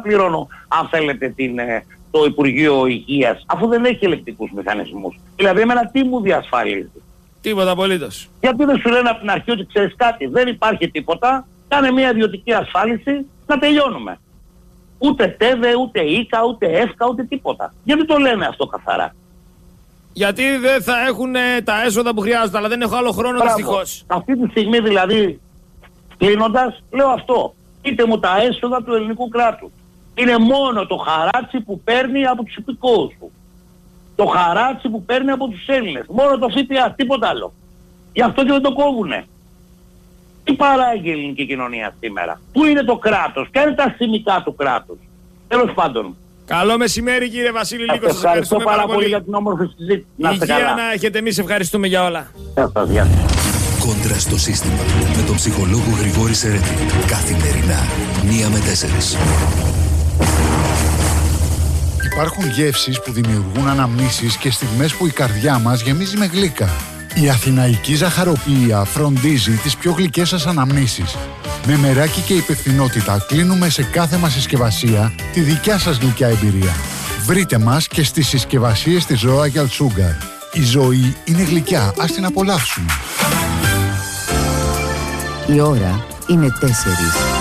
πληρώνω, αν θέλετε, το Υπουργείο Υγείας, αφού δεν έχει ελεκτικούς μηχανισμούς? Δηλαδή, εμένα τι μου διασφαλίζει? Τίποτα απολύτως. Γιατί δεν σου λένε από την αρχή ότι ξέρεις κάτι, δεν υπάρχει τίποτα, κάνε μια ιδιωτική ασφάλιση, να τελειώνουμε. Ούτε ΤΕΒΕ, ούτε ΙΚΑ, ούτε ΕΦΚΑ, ούτε τίποτα. Γιατί το λένε αυτό καθαρά? Γιατί δεν θα έχουν τα έσοδα που χρειάζονται, αλλά δεν έχω άλλο χρόνο δυστυχώς. Αυτή τη στιγμή δηλαδή, κλείνοντας, λέω αυτό. Πείτε μου τα έσοδα του ελληνικού κράτους. Είναι μόνο το χαράτσι που παίρνει από τους υπηκόους του. Το χαράτσι που παίρνει από τους Έλληνες. Μόνο το ΦΠΑ, τίποτα άλλο. Γι' αυτό και δεν το κόβουνε. Τι παράγει η ελληνική κοινωνία σήμερα? Πού είναι το κράτος? Ποια είναι τα σημικά του κράτους? Τέλος πάντων. Καλό μεσημέρι κύριε Βασίλη Λύκο. Σας ευχαριστώ πάρα πολύ για την όμορφη συζήτηση. Να είστε καλά. Υγεία να έχετε, εμείς ευχαριστούμε για όλα. Γεια σας. Κόντρα στο σύστημα με τον ψυχολόγο Γρηγόρη Σερέτη. Καθημερινά 1 με 4. Υπάρχουν γεύσεις που δημιουργούν αναμνήσεις και στιγμές που η καρδιά μας γεμίζει με γλύκα. Η αθηναϊκή ζαχαροποιία φροντίζει τις πιο γλυκές σας αναμνήσεις. Με μεράκι και υπευθυνότητα κλείνουμε σε κάθε μας συσκευασία τη δικιά σας γλυκιά εμπειρία. Βρείτε μας και στις συσκευασίες της Royal Sugar. Η ζωή είναι γλυκιά, ας την απολαύσουμε. Η ώρα είναι 4.